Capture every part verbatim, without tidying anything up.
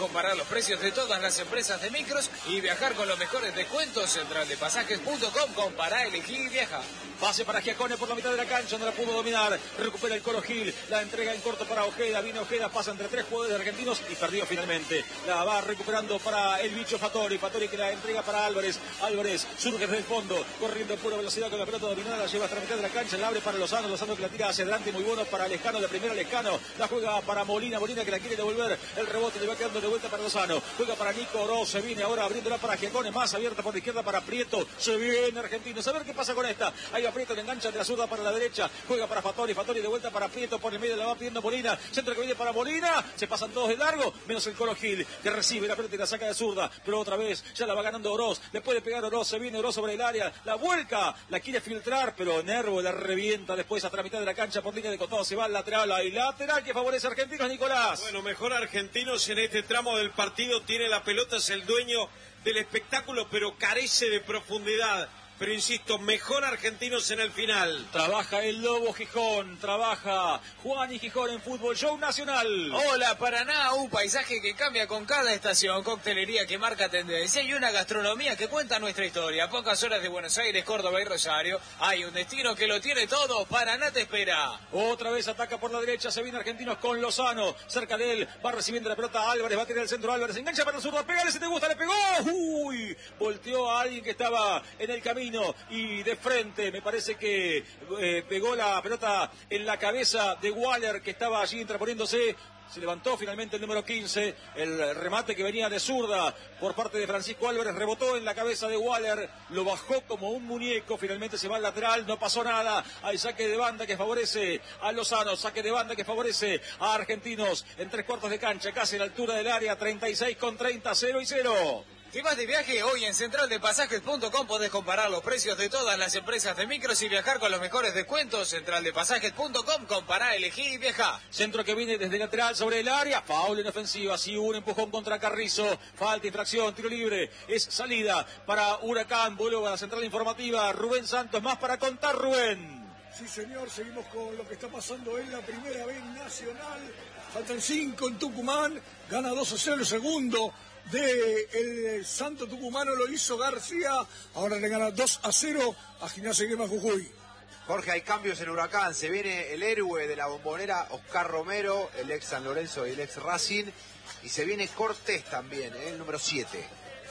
comparar los precios de todas las empresas de micros y viajar con los mejores descuentos. Central de Pasajes punto com, compará, elegí y viaja. Pase para Giacone por la mitad de la cancha, no la pudo dominar. Recupera el Colo Gil, la entrega en corto para Ojeda. Viene Ojeda, pasa entre tres jugadores argentinos y perdió finalmente. La va recuperando para el bicho Fattori. Fattori que la entrega para Álvarez. Álvarez surge desde el fondo, corriendo en pura velocidad con la pelota dominada. La lleva hasta la mitad de la cancha, la abre para Lozano. Lozano que la tira hacia adelante, muy bueno para Lescano. De primera Lescano, la juega para Molina. Molina que la quiere devolver. El rebote le va quedando de vuelta para Lozano. Juega para Nico Oroz. Se viene ahora abriéndola para Giacone. Más abierta por la izquierda para Prieto. Se viene Argentinos. A ver qué pasa con esta. Ahí va Prieto, le engancha de la zurda para la derecha. Juega para Fattori. Fattori de vuelta para Prieto. Por el medio la va pidiendo Molina. Centro que viene para Molina. Se pasan todos de largo. Menos el Colo Gil que recibe la pelota y la saca de zurda. Pero otra vez ya la va ganando Oroz. Le puede pegar Oroz. Se viene Oroz sobre el área. La vuelca. La quiere filtrar. Pero Nervo la revienta después hasta la mitad de la cancha por línea de costado. Se va al lateral. Hay lateral que favorece a Argentinos, Nicolás. Bueno, mejor Argentinos en este tramo del partido. Tiene la pelota, es el dueño del espectáculo, pero carece de profundidad. Pero insisto, mejor Argentinos en el final. Trabaja el Lobo Gijón, trabaja Juan y Gijón en Fútbol Show Nacional. Hola Paraná, un paisaje que cambia con cada estación, coctelería que marca tendencia y una gastronomía que cuenta nuestra historia. A pocas horas de Buenos Aires, Córdoba y Rosario, hay un destino que lo tiene todo. Paraná te espera. Otra vez ataca por la derecha, se viene Argentinos con Lozano, cerca de él, va recibiendo la pelota Álvarez, va a tirar el centro Álvarez, engancha para el zurdo, pégale si te gusta, le pegó, uy, volteó a alguien que estaba en el camino y de frente, me parece que eh, pegó la pelota en la cabeza de Waller que estaba allí interponiéndose. Se levantó finalmente el número quince, el remate que venía de zurda por parte de Francisco Álvarez, rebotó en la cabeza de Waller, lo bajó como un muñeco, finalmente se va al lateral, no pasó nada, hay saque de banda que favorece a Lozano, saque de banda que favorece a Argentinos en tres cuartos de cancha, casi a la altura del área, treinta y seis con treinta, cero y cero. ¿Qué más de viaje? Hoy en Central de Pasajes punto com podés comparar los precios de todas las empresas de micros y viajar con los mejores descuentos. Central de Pasajes punto com, compará, elegí y viaja. Centro que viene desde lateral sobre el área, foul en ofensiva, sí, un empujón contra Carrizo, falta, infracción, tiro libre, es salida para Huracán, vuelvo a la central informativa, Rubén Santos, más para contar, Rubén. Sí, señor, seguimos con lo que está pasando en la primera B Nacional, faltan cinco en Tucumán, gana dos a cero el segundo de el Santo Tucumano, lo hizo García, ahora le gana dos a cero a Gimnasia y Grima Jujuy. Jorge, hay cambios en Huracán, se viene el héroe de la Bombonera, Oscar Romero, el ex San Lorenzo y el ex Racing, y se viene Cortés también, ¿eh? El número siete.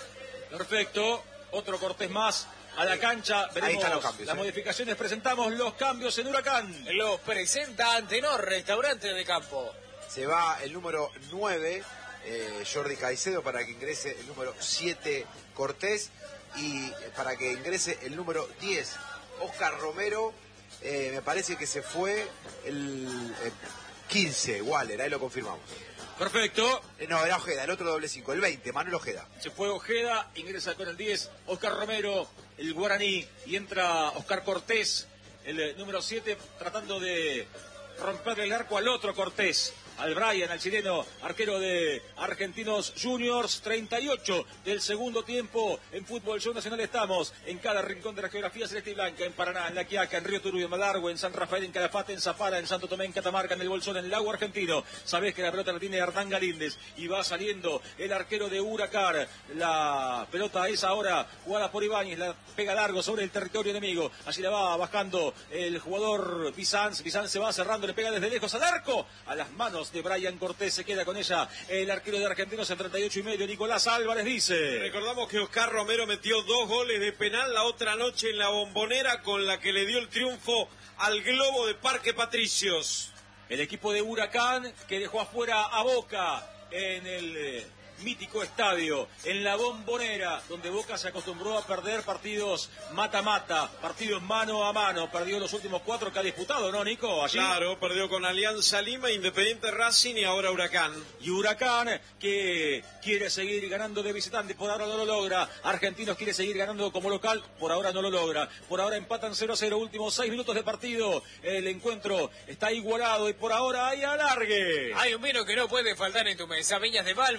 Perfecto, otro Cortés más a la cancha, veremos ahí están los cambios, las ¿eh? modificaciones, presentamos los cambios en Huracán. Los presenta Antenor, restaurante de campo. Se va el número nueve, eh, Jordi Caicedo, para que ingrese el número siete, Cortés, y para que ingrese el número diez, Oscar Romero. Eh, me parece que se fue el, el quince, Waller, ahí lo confirmamos. Perfecto. Eh, no, era Ojeda, el otro doble cinco, el veinte, Manuel Ojeda. Se fue Ojeda, ingresa con el diez, Oscar Romero, el guaraní, y entra Oscar Cortés, el eh, número siete, tratando de romperle el arco al otro Cortés, al Brian, al chileno, arquero de Argentinos Juniors. Treinta y ocho del segundo tiempo en Fútbol Show Nacional. Estamos en cada rincón de la geografía celeste y blanca, en Paraná, en La Quiaca, en Río Turbio, en Malargüe, en San Rafael, en Calafate, en Zapala, en Santo Tomé, en Catamarca, en el Bolsón, en el Lago Argentino. Sabés que la pelota la tiene Hernán Galíndez y va saliendo el arquero de Huracán. La pelota es ahora jugada por Ibáñez, la pega largo sobre el territorio enemigo. Allí la va bajando el jugador Bizanz. Bizanz se va cerrando, le pega desde lejos al arco, a las manos de Brian Cortés, se queda con ella el arquero de Argentinos en treinta y ocho y medio. Nicolás Álvarez dice: recordamos que Oscar Romero metió dos goles de penal la otra noche en la Bombonera, con la que le dio el triunfo al Globo de Parque Patricios. El equipo de Huracán que dejó afuera a Boca en el eh, mítico estadio, en la Bombonera, donde Boca se acostumbró a perder partidos mata-mata, partidos mano a mano. Perdió los últimos cuatro que ha disputado, ¿no, Nico? Allí. Claro, perdió con Alianza Lima, Independiente Racing y ahora Huracán. Y Huracán que quiere seguir ganando de visitante, por ahora no lo logra. Argentinos quiere seguir ganando como local, por ahora no lo logra. Por ahora empatan cero a cero, últimos seis minutos de partido. El encuentro está igualado y por ahora hay alargue. Hay un vino que no puede faltar en tu mesa, Viñas de Balbo, el vino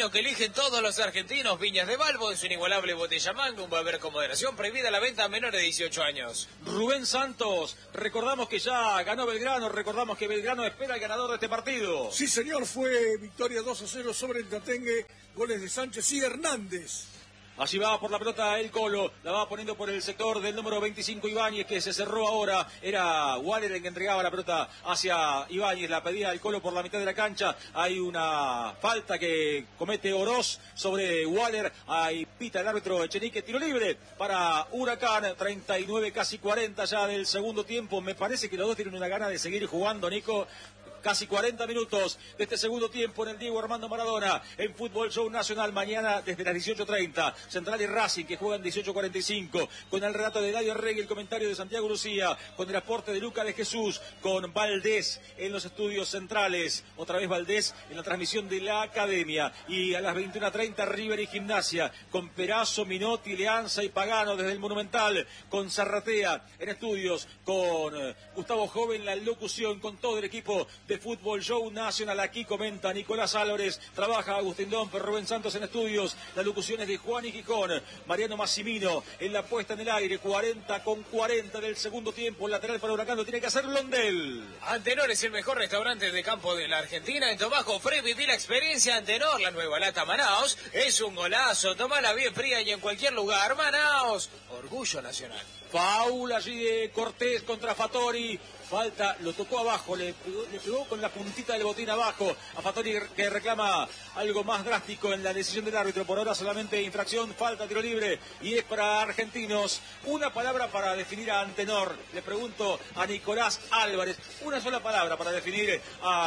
vino que eligen todos los argentinos, Viñas de Balbo, en su inigualable botella Magnum, va a haber con moderación, prohibida la venta a menores de dieciocho años. Rubén Santos, recordamos que ya ganó Belgrano, recordamos que Belgrano espera al ganador de este partido. Sí, señor, fue victoria dos a cero sobre el Tatengue, goles de Sánchez y Hernández. Allí va por la pelota el Colo, la va poniendo por el sector del número veinticinco Ibáñez, que se cerró ahora. Era Waller el que entregaba la pelota hacia Ibáñez, la pedía el Colo por la mitad de la cancha. Hay una falta que comete Oroz sobre Waller. Ahí pita el árbitro Echenique, tiro libre para Huracán. treinta y nueve, casi cuarenta ya del segundo tiempo. Me parece que los dos tienen una gana de seguir jugando, Nico. Casi cuarenta minutos de este segundo tiempo en el Diego Armando Maradona, en Fútbol Show Nacional, mañana desde las dieciocho treinta. Central y Racing, que juegan dieciocho cuarenta y cinco, con el relato de Eladio Regui, el comentario de Santiago Lucía, con el aporte de Luca de Jesús, con Valdés en los estudios centrales, otra vez Valdés en la transmisión de la Academia, y a las veintiuna treinta River y Gimnasia, con Perazo, Minotti, Leanza y Pagano desde el Monumental, con Zarratea en estudios, con eh, Gustavo Joven la locución, con todo el equipo de Fútbol Show Nacional. Aquí comenta Nicolás Álvarez, trabaja Agustín Domper, Rubén Santos en estudios, las locuciones de Juan y Gijón, Mariano Massimino en la puesta en el aire. Cuarenta con cuarenta del segundo tiempo, el lateral para Huracán lo tiene que hacer Blondel. Antenor es el mejor restaurante de campo de la Argentina. En Tomás Jofré viví la experiencia Antenor. La nueva lata Manaos es un golazo, tomala bien fría y en cualquier lugar. Manaos, orgullo nacional. Paul allí de Cortés contra Fattori. Falta, lo tocó abajo, le pegó, le pegó con la puntita del botín abajo a Fattori, que reclama algo más drástico en la decisión del árbitro. Por ahora solamente infracción, falta, tiro libre, y es para Argentinos. Una palabra para definir a Antenor. Le pregunto a Nicolás Álvarez, una sola palabra para definir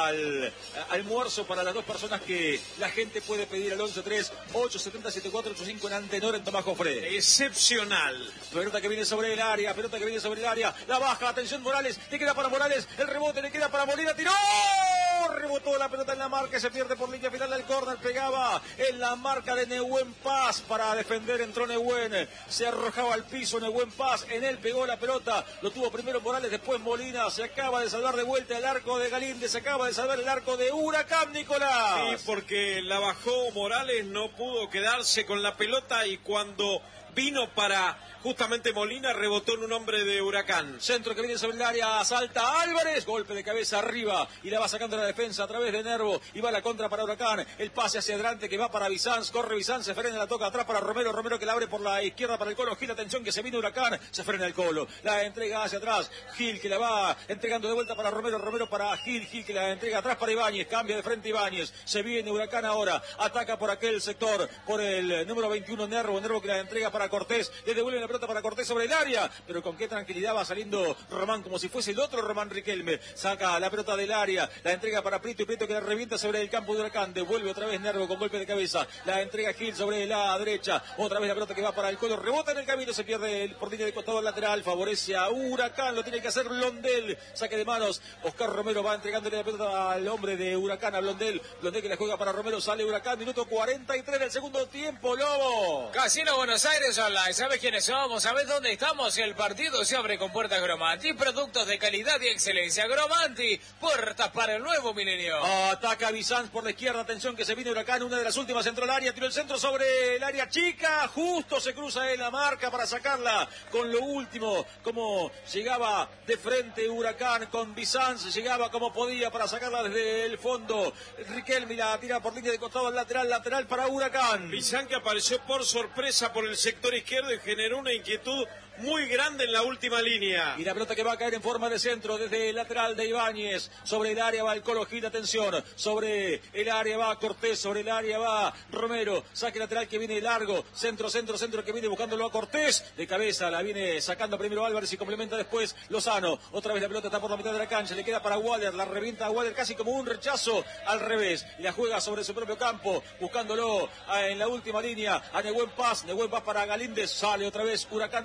al almuerzo para las dos personas que la gente puede pedir al once tres ocho siete cero siete cuatro ocho cinco en Antenor en Tomás Jofré. Excepcional. Pelota que viene sobre el área, pelota que viene sobre el área, la baja, atención Morales, le queda para Morales, el rebote le queda para Molina, tiró, rebotó la pelota en la marca, se pierde por línea final del córner, pegaba en la marca de Nehuen Paz, para defender entró Nehuen, se arrojaba al piso Nehuen Paz, en él pegó la pelota, lo tuvo primero Morales, después Molina, se acaba de salvar de vuelta el arco de Galíndez, se acaba de salvar el arco de Huracán, Nicolás. Sí, porque la bajó Morales, no pudo quedarse con la pelota y cuando vino para justamente Molina, rebotó en un hombre de Huracán. Centro que viene sobre el área, salta Álvarez, golpe de cabeza arriba y la va sacando la defensa a través de Nervo y va la contra para Huracán, el pase hacia adelante que va para Bizanz, corre Bizanz, se frena, la toca atrás para Romero, Romero que la abre por la izquierda para el Colo Gil, atención que se viene Huracán, se frena el Colo, la entrega hacia atrás, Gil que la va entregando de vuelta para Romero, Romero para Gil, Gil que la entrega atrás para Ibáñez, cambia de frente Ibáñez, se viene Huracán ahora, ataca por aquel sector, por el número veintiuno Nervo, Nervo que la entrega para Cortés, le devuelve la pelota para Cortés sobre el área, pero con qué tranquilidad va saliendo Román, como si fuese el otro Román Riquelme, saca la pelota del área, la entrega para Prieto y Prieto que la revienta sobre el campo de Huracán, devuelve otra vez Nervo con golpe de cabeza, la entrega Gil sobre la derecha, otra vez la pelota que va para el Colo, rebota en el camino, se pierde por línea de costado lateral, favorece a Huracán, lo tiene que hacer Blondel, saque de manos, Oscar Romero va entregándole la pelota al hombre de Huracán, a Blondel, Blondel que la juega para Romero, sale Huracán, minuto cuarenta y tres del segundo tiempo, Lobo. Casino Buenos Aires Online, ¿sabes quiénes somos? ¿Sabes dónde estamos? El partido se abre con puertas Gromanti, productos de calidad y excelencia. Gromanti, puertas para el nuevo milenio. Ataca Bizanz por la izquierda, atención que se viene Huracán, una de las últimas, entró al área, tiró el centro sobre el área chica, justo se cruza en la marca para sacarla con lo último, como llegaba de frente Huracán con Bizanz, llegaba como podía para sacarla desde el fondo. Riquelme la tira por línea de costado al lateral, lateral para Huracán. Bizanz que apareció por sorpresa por el sector izquierdo y generó una inquietud muy grande en la última línea. Y la pelota que va a caer en forma de centro desde el lateral de Ibáñez. Sobre el área va el Colo Gil, atención. Sobre el área va Cortés, sobre el área va Romero. Saque lateral que viene largo. Centro, centro, centro que viene buscándolo a Cortés. De cabeza la viene sacando primero Álvarez y complementa después Lozano. Otra vez la pelota está por la mitad de la cancha. Le queda para Waller. La revienta a Waller casi como un rechazo al revés. Y la juega sobre su propio campo. Buscándolo en la última línea a Nehuen Paz. Nehuen Paz para Galíndez. Sale otra vez Huracán desde el fondo.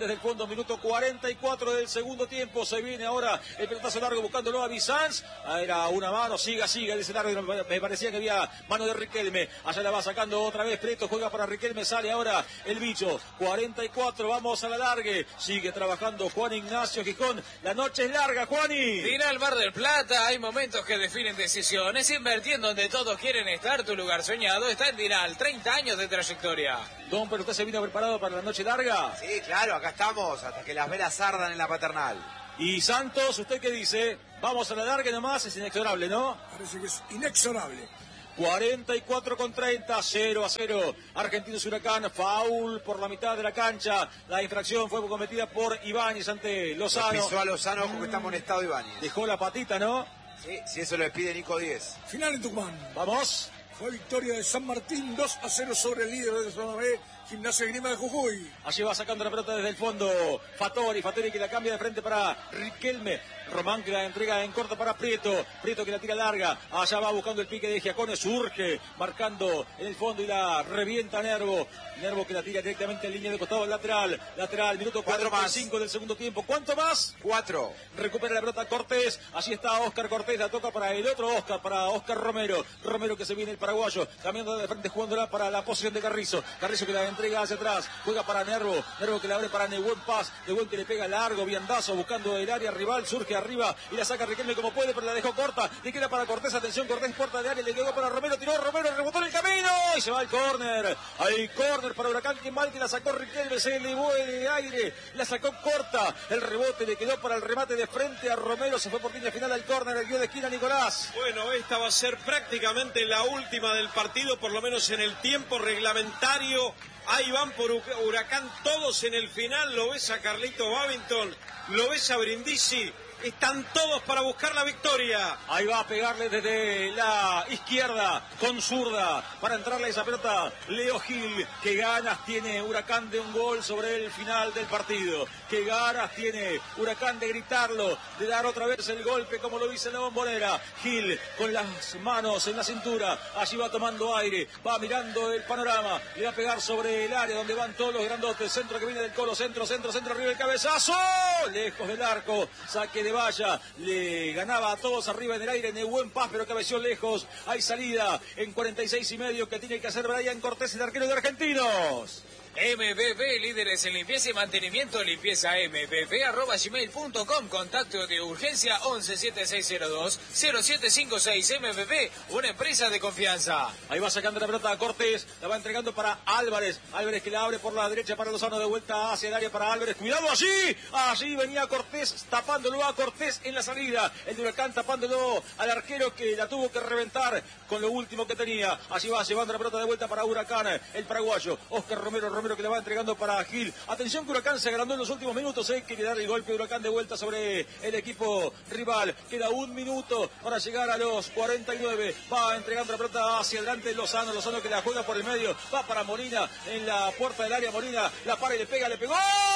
segundo, minuto cuarenta y cuatro del segundo tiempo. Se viene ahora el pelotazo largo buscándolo a Bizanz. Ah, era una mano, siga, siga, dice el árbitro. Me parecía que había mano de Riquelme. Allá la va sacando otra vez Prieto, juega para Riquelme, sale ahora el bicho. cuarenta y cuatro, vamos a la largue. Sigue trabajando Juan Ignacio Gijón. La noche es larga, Juani. Final Mar del Plata, hay momentos que definen decisiones. Invirtiendo donde todos quieren estar, tu lugar soñado está en Diral. treinta años de trayectoria. Don, pero usted se vino preparado para la noche larga. Sí, claro, acá estamos, hasta que las velas ardan en la Paternal. Y Santos, ¿usted qué dice? Vamos a la larga nomás, es inexorable, ¿no? Parece que es inexorable. cuarenta y cuatro con treinta, cero a cero. Argentinos Huracán, foul por la mitad de la cancha. La infracción fue cometida por Ibáñez ante Lozano. Lo pisó a Lozano, ojo que está amonestado Ibáñez. Dejó la patita, ¿no? Sí, si eso le pide Nico Díez. Final en Tucumán. Vamos. Fue victoria de San Martín, dos a cero sobre el líder de la zona B, Gimnasia de Grima de Jujuy. Allí va sacando la pelota desde el fondo Fattori, Fattori que la cambia de frente para Riquelme. Román que la entrega en corto para Prieto, Prieto que la tira larga, allá va buscando el pique de Giacone, surge, marcando en el fondo y la revienta Nervo, Nervo que la tira directamente en línea de costado lateral, lateral, minuto cuarenta y cinco del segundo tiempo. ¿Cuánto más? Cuatro. Recupera la pelota Cortés, allí está Oscar Cortés, la toca para el otro Oscar, para Oscar Romero, Romero que se viene el paraguayo, cambiando de frente jugándola para la posición de Carrizo, Carrizo que la entrega hacia atrás, juega para Nervo, Nervo que la abre para Nehuen Paz, Nehuen que le pega largo, viandazo, buscando el área rival, surge arriba y la saca Riquelme como puede, pero la dejó corta, le queda para Cortés, atención Cortés, puerta de área, le quedó para Romero, tiró Romero, rebotó en el camino y se va al córner, hay córner para Huracán, que mal que la sacó Riquelme, se elevó el aire, la sacó corta, el rebote le quedó para el remate de frente a Romero, se fue por línea final al córner, el guió de esquina Nicolás. Bueno, esta va a ser prácticamente la última del partido, por lo menos en el tiempo reglamentario. Ahí van por Huracán todos en el final, lo ves a Carlito Babington, lo ves a Brindisi, están todos para buscar la victoria. Ahí va a pegarle desde la izquierda con zurda para entrarle esa pelota Leo Gil. Qué ganas tiene Huracán de un gol sobre el final del partido. Qué ganas tiene Huracán de gritarlo, de dar otra vez el golpe como lo dice la bombonera. Gil con las manos en la cintura, allí va tomando aire, va mirando el panorama, le va a pegar sobre el área donde van todos los grandotes. Centro que viene del Colo, centro, centro, centro, arriba el cabezazo, lejos del arco, saque de valla, le ganaba a todos arriba en el aire Nehuen Paz, pero cabeció lejos. Hay salida en cuarenta y seis y medio que tiene que hacer Brian Cortés, el arquero de Argentinos. M B B, líderes en limpieza y mantenimiento, limpieza m b b arroba gmail punto com, contacto de urgencia once siete seis cero dos cero siete cinco seis. M B B, una empresa de confianza. Ahí va sacando la pelota a Cortés, la va entregando para Álvarez, Álvarez que la abre por la derecha para Lozano, de vuelta hacia el área para Álvarez, cuidado allí, allí venía Cortés tapándolo a Cortés en la salida, el de Huracán tapándolo al arquero que la tuvo que reventar con lo último que tenía. Allí va llevando la pelota de vuelta para Huracán, el paraguayo, Oscar Romero, Romero que le va entregando para Gil. Atención que Huracán se agrandó en los últimos minutos, hay que dar el golpe de Huracán de vuelta sobre el equipo rival. Queda un minuto para llegar a los cuarenta y nueve. Va entregando la pelota hacia adelante Lozano, Lozano que la juega por el medio, va para Molina en la puerta del área, Molina la para y le pega, le pegó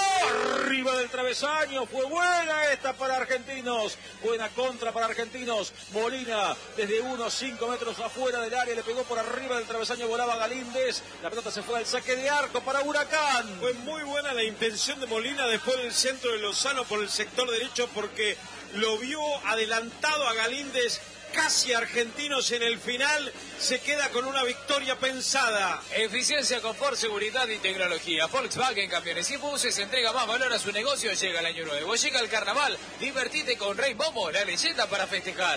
arriba del travesaño, fue buena esta para Argentinos, buena contra para Argentinos. Molina desde unos cinco metros afuera del área, le pegó por arriba del travesaño, volaba Galíndez, la pelota se fue al saque de arco para Huracán. Fue muy buena la intención de Molina después del centro de Lozano por el sector derecho, porque lo vio adelantado a Galíndez, casi Argentinos en el final, se queda con una victoria pensada. Eficiencia, confort, seguridad y tecnología. Volkswagen Camiones y Buses entrega más valor a su negocio. Llega el año nuevo, llega el carnaval, divertite con Rey Momo, la leyenda para festejar.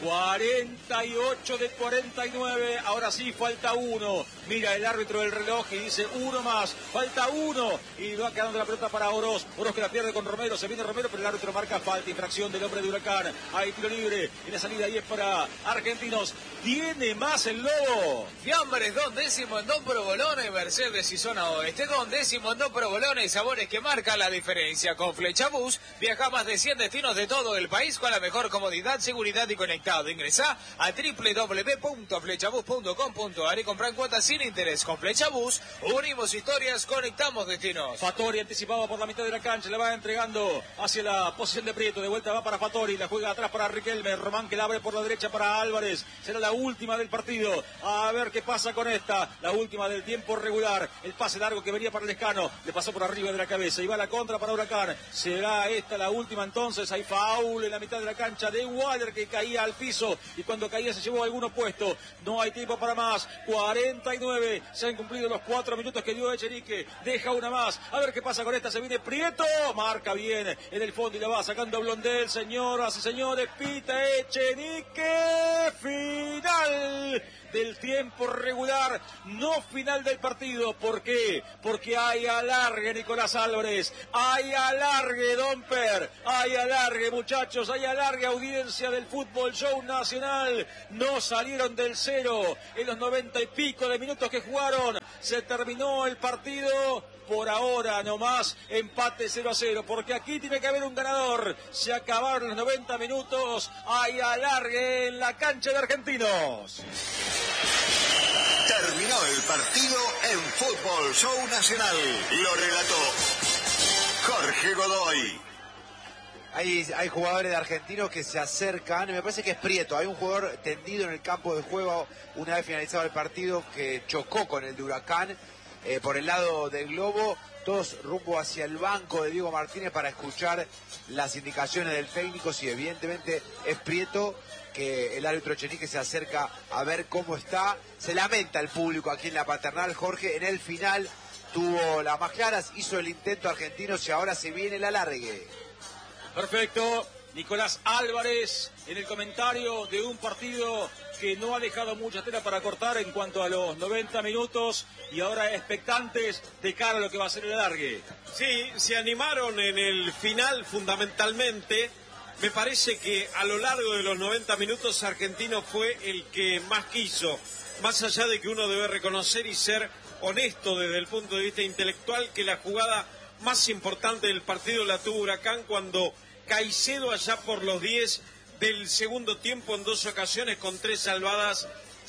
cuarenta y ocho de cuarenta y nueve, ahora sí falta uno, mira el árbitro del reloj y dice uno más, falta uno y va quedando la pelota para Oroz, Oroz que la pierde con Romero, se viene Romero pero el árbitro marca falta, infracción del hombre de Huracán, hay tiro libre y la salida ahí es para Argentinos. Tiene más el Lobo. Fiambres, Don Décimo en Don Provolone, Mercedes y Zona Oeste. Don Décimo en Don Provolone, sabores que marcan la diferencia. Con Flechabús viaja a más de cien destinos de todo el país con la mejor comodidad, seguridad y conectividad. mercado. Ingresá a doble u doble u doble u punto flechabus punto com punto ar y comprá en cuotas sin interés. Con Flechabus unimos historias, conectamos destinos. Fattori anticipado por la mitad de la cancha, le va entregando hacia la posición de Prieto, de vuelta va para Fattori, la juega atrás para Riquelme, Román que la abre por la derecha para Álvarez, será la última del partido, a ver qué pasa con esta, la última del tiempo regular, el pase largo que venía para el Lescano, le pasó por arriba de la cabeza, y va la contra para Huracán, será esta la última entonces, hay foul en la mitad de la cancha de Waller que caía al piso, y cuando caía se llevó alguno puesto, no hay tiempo para más, cuarenta y nueve, se han cumplido los cuatro minutos que dio Echenique, deja una más, a ver qué pasa con esta, se viene Prieto, marca bien en el fondo y la va sacando Blondel, señoras y señores, pita Echenique, final del tiempo regular, no final del partido. ¿Por qué? Porque hay alargue, Nicolás Álvarez, hay alargue, Domper, hay alargue, muchachos, hay alargue, audiencia del Fútbol Show Nacional. No salieron del cero en los noventa y pico de minutos que jugaron. Se terminó el partido. Por ahora nomás, empate cero a cero, porque aquí tiene que haber un ganador. Se acabaron los noventa minutos, hay alargue en la cancha de Argentinos. Terminó el partido en Fútbol Show Nacional. Lo relató Jorge Godoy. Hay, hay jugadores de Argentinos que se acercan, me parece que es Prieto, hay un jugador tendido en el campo de juego una vez finalizado el partido que chocó con el de Huracán. Eh, por el lado del globo, todos rumbo hacia el banco de Diego Martínez para escuchar las indicaciones del técnico. Si evidentemente es Prieto, que el árbitro Echenique se acerca a ver cómo está. Se lamenta el público aquí en la Paternal, Jorge, en el final tuvo las más claras, hizo el intento argentino y ahora se viene el alargue. Perfecto, Nicolás Álvarez en el comentario de un partido que no ha dejado mucha tela para cortar en cuanto a los noventa minutos y ahora expectantes de cara a lo que va a ser el alargue. Sí, se animaron en el final fundamentalmente. Me parece que a lo largo de los noventa minutos Argentino fue el que más quiso, más allá de que uno debe reconocer y ser honesto desde el punto de vista intelectual que la jugada más importante del partido la tuvo Huracán cuando Caicedo allá por los diez del segundo tiempo en dos ocasiones con tres salvadas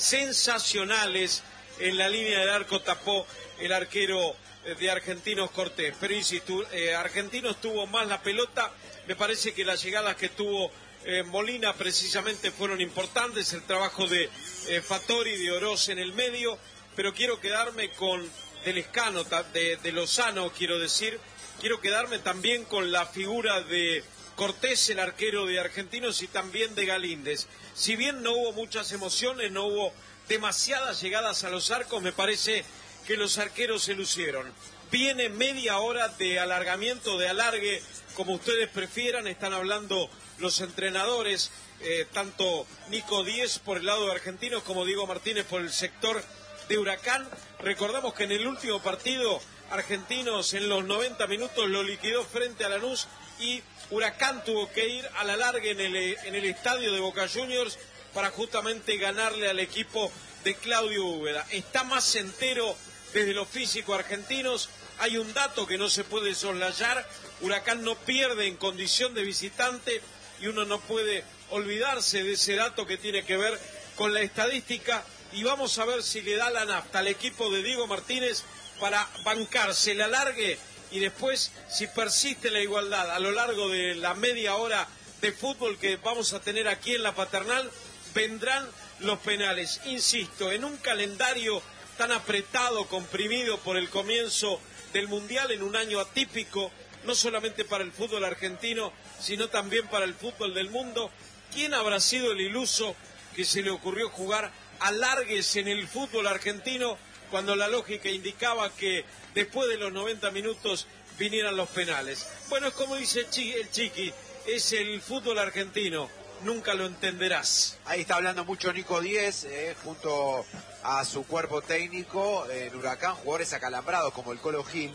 sensacionales en la línea del arco tapó el arquero de Argentinos Cortés. Pero insisto, eh, Argentinos tuvo más la pelota, me parece que las llegadas que tuvo eh, Molina precisamente fueron importantes, el trabajo de eh, Fattori, de Oroz en el medio, pero quiero quedarme con del Lescano, de, de Lozano quiero decir, quiero quedarme también con la figura de Cortés, el arquero de Argentinos, y también de Galíndez. Si bien no hubo muchas emociones, no hubo demasiadas llegadas a los arcos, me parece que los arqueros se lucieron. Viene media hora de alargamiento, de alargue, como ustedes prefieran, están hablando los entrenadores, eh, tanto Nico Díez por el lado de Argentinos como Diego Martínez por el sector de Huracán. Recordamos que en el último partido Argentinos en los noventa minutos lo liquidó frente a Lanús y Huracán tuvo que ir a la larga en el, en el estadio de Boca Juniors para justamente ganarle al equipo de Claudio Úbeda. Está más entero desde lo físico Argentinos. Hay un dato que no se puede soslayar. Huracán no pierde en condición de visitante y uno no puede olvidarse de ese dato que tiene que ver con la estadística. Y vamos a ver si le da la nafta al equipo de Diego Martínez para bancarse el alargue y después si persiste la igualdad a lo largo de la media hora de fútbol que vamos a tener aquí en la Paternal, vendrán los penales. Insisto, en un calendario tan apretado, comprimido por el comienzo del Mundial, en un año atípico, no solamente para el fútbol argentino, sino también para el fútbol del mundo, ¿quién habrá sido el iluso que se le ocurrió jugar alargues en el fútbol argentino cuando la lógica indicaba que después de los noventa minutos vinieran los penales? Bueno, es como dice el Chiqui, es el fútbol argentino, nunca lo entenderás. Ahí está hablando mucho Nico Díez, eh, junto a su cuerpo técnico en Huracán, jugadores acalambrados como el Colo Gil,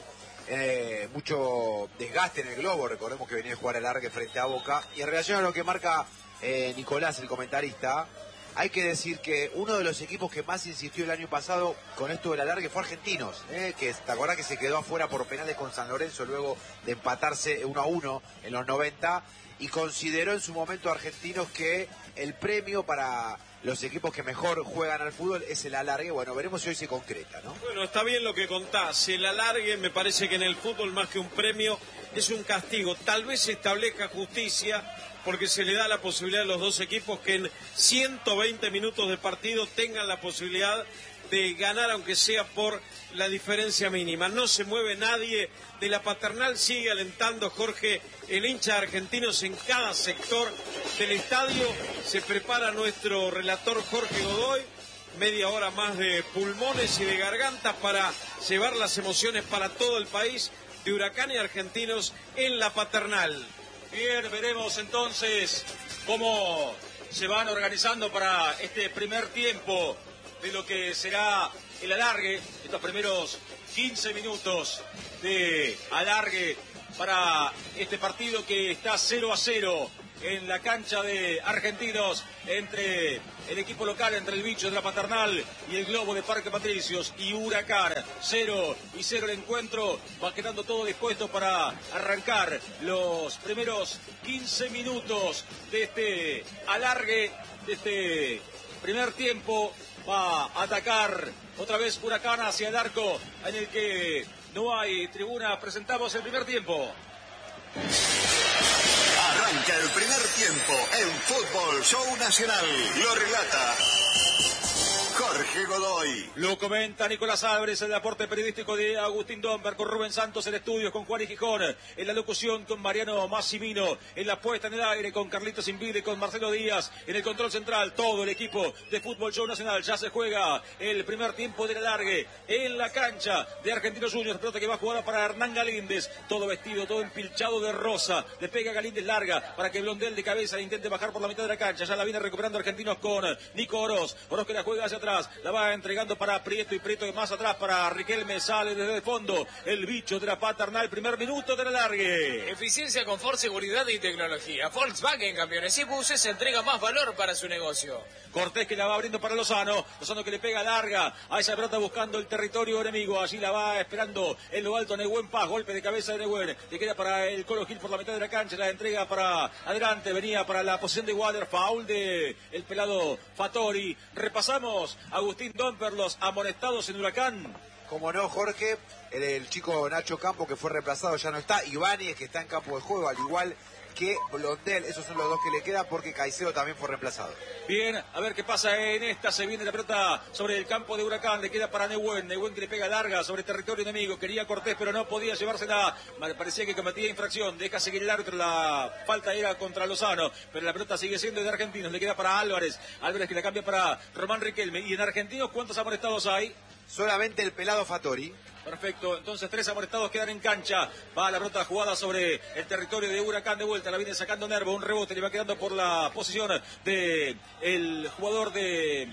eh, mucho desgaste en el globo, recordemos que venía a jugar al alargue frente a Boca, y en relación a lo que marca eh, Nicolás, el comentarista, hay que decir que uno de los equipos que más insistió el año pasado con esto del alargue fue Argentinos, ¿eh? que te acordás que se quedó afuera por penales con San Lorenzo luego de empatarse uno a uno en los noventa, y consideró en su momento Argentinos que el premio para los equipos que mejor juegan al fútbol es el alargue. Bueno, veremos si hoy se concreta, ¿no? Bueno, está bien lo que contás. El alargue me parece que en el fútbol más que un premio es un castigo. Tal vez se establezca justicia porque se le da la posibilidad a los dos equipos que en ciento veinte minutos de partido tengan la posibilidad de ganar, aunque sea por la diferencia mínima. No se mueve nadie de la Paternal, sigue alentando Jorge, el hincha de Argentinos en cada sector del estadio. Se prepara nuestro relator Jorge Godoy, media hora más de pulmones y de gargantas para llevar las emociones para todo el país de Huracán y Argentinos en la Paternal. Bien, veremos entonces cómo se van organizando para este primer tiempo de lo que será el alargue, estos primeros quince minutos de alargue para este partido que está cero a cero en la cancha de Argentinos entre el equipo local, entre el Bicho de la Paternal y el Globo de Parque Patricios y Huracán. Cero y cero el encuentro, va quedando todo dispuesto para arrancar los primeros quince minutos de este alargue, de este primer tiempo. Va a atacar otra vez Huracán hacia el arco en el que no hay tribuna. Presentamos el primer tiempo. Arranca el primer tiempo en Fútbol Show Nacional. Lo relata Jorge Godoy. Lo comenta Nicolás Álvarez, el aporte periodístico de Agustín Domber, con Rubén Santos en estudios, con Juan y Gijón, en la locución con Mariano Massimino, en la puesta en el aire con Carlitos Invide, con Marcelo Díaz, en el control central, todo el equipo de Fútbol Show Nacional. Ya se juega el primer tiempo del alargue en la cancha de Argentinos Juniors, pelota que va jugada para Hernán Galíndez, todo vestido, todo empilchado de rosa, le pega Galíndez larga para que Blondel de cabeza intente bajar por la mitad de la cancha. Ya la viene recuperando Argentinos con Nico Oroz, Oroz que la juega hacia atrás, la va entregando para Prieto y Prieto más atrás para Riquelme, sale desde el fondo el Bicho de la Paternal, primer minuto del alargue. Eficiencia, confort, seguridad y tecnología. Volkswagen Camiones y Buses entrega más valor para su negocio. Cortés que la va abriendo para Lozano, Lozano que le pega larga a esa pelota buscando el territorio enemigo, allí la va esperando en lo alto Nehuen Paz, golpe de cabeza de Nehuen, le queda para el Colo Gil por la mitad de la cancha, la entrega para adelante, venía para la posición de Water, foul de el pelado Fattori. Repasamos, Agustín Domper, los amonestados en Huracán. Como no, Jorge, el, el chico Nacho Campo que fue reemplazado ya no está, Ibáñez que está en campo de juego, al igual que Blondel, esos son los dos que le quedan porque Caicedo también fue reemplazado. Bien, a ver qué pasa en esta, se viene la pelota sobre el campo de Huracán, le queda para Nehuen, Nehuen que le pega larga sobre territorio enemigo, quería Cortés pero no podía llevársela, parecía que cometía infracción, deja seguir el árbitro, la falta era contra Lozano, pero la pelota sigue siendo de Argentinos, le queda para Álvarez, Álvarez que la cambia para Román Riquelme, y en Argentinos ¿cuántos amonestados hay? Solamente el pelado Fattori. Perfecto, entonces tres amonestados quedan en cancha. Va la pelota jugada sobre el territorio de Huracán de vuelta. La viene sacando Nervo, un rebote le va quedando por la posición de el jugador de...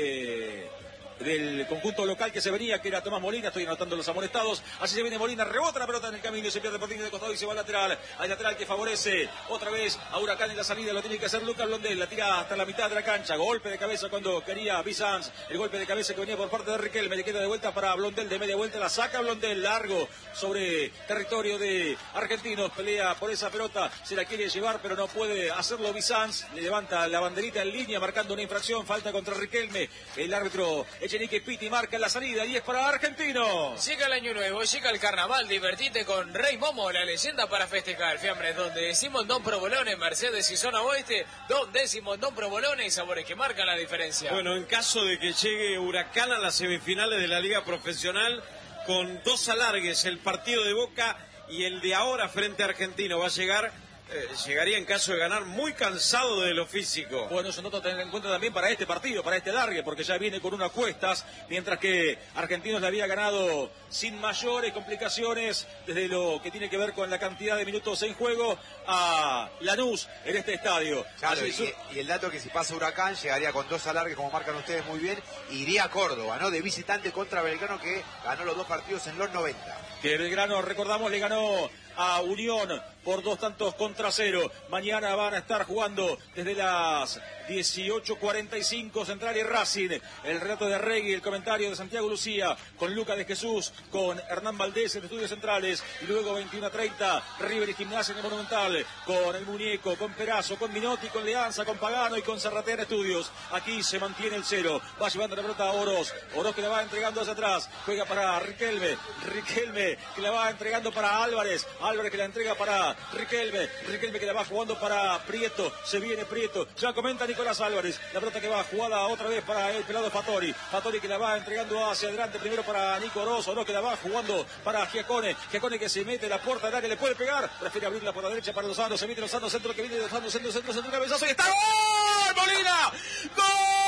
Eh, del conjunto local que se venía, que era Tomás Molina. Estoy anotando los amonestados, así se viene Molina, rebota la pelota en el camino y se pierde por línea de costado y se va al lateral, al lateral que favorece otra vez a Huracán en la salida, lo tiene que hacer Lucas Blondel, la tira hasta la mitad de la cancha, golpe de cabeza cuando quería Bizanz, el golpe de cabeza que venía por parte de Riquelme, le queda de vuelta para Blondel, de media vuelta la saca Blondel, largo sobre territorio de Argentinos, pelea por esa pelota, se la quiere llevar pero no puede hacerlo Bizanz, le levanta la banderita en línea marcando una infracción, falta contra Riquelme, el árbitro Echenique Piti marca la salida y es para Argentinos. Llega el año nuevo, llega el carnaval, divertite con Rey Momo, la leyenda para festejar. Fiambres donde decimos Don Provolone, Mercedes y Zona Oeste, Don décimo Don Provolone y sabores que marcan la diferencia. Bueno, en caso de que llegue Huracán a las semifinales de la Liga Profesional, con dos alargues, el partido de Boca y el de ahora frente a Argentino, va a llegar... Eh, llegaría en caso de ganar muy cansado de lo físico. Bueno, eso nota a tener en cuenta también para este partido, para este largue, porque ya viene con unas cuestas, mientras que Argentinos le había ganado sin mayores complicaciones desde lo que tiene que ver con la cantidad de minutos en juego a Lanús en este estadio. Claro, y, y el dato es que si pasa Huracán llegaría con dos alargues, como marcan ustedes muy bien, iría a Córdoba, ¿no? De visitante contra Belgrano, que ganó los dos partidos en los noventa. Que Belgrano, recordamos, le ganó a Unión por dos tantos contra cero. Mañana van a estar jugando desde las dieciocho cuarenta y cinco Central y Racing. El relato de Regui, el comentario de Santiago Lucía, con Lucas de Jesús, con Hernán Valdés en Estudios Centrales, y luego veintiuno treinta River y Gimnasia en el Monumental, con el Muñeco, con Perazo, con Minotti, con Leanza, con Pagano y con Serratea en Estudios. Aquí se mantiene el cero, va llevando la pelota a Oroz, Oroz que la va entregando hacia atrás, juega para Riquelme, Riquelme que la va entregando para Álvarez, Álvarez que la entrega para Riquelme, Riquelme que la va jugando para Prieto, se viene Prieto, ya comenta Nicolás Álvarez, la pelota que va jugada otra vez para el pelado Fattori, Fattori que la va entregando hacia adelante primero para Nico Oroz, Oroz que la va jugando para Giacone, Giacone que se mete la puerta del área, le puede pegar, prefiere abrirla por la derecha para Lozano, se mete Lozano, centro que viene de Lozano, centro, centro, centro, cabezazo y está ¡gol! ¡Molina! ¡Gol!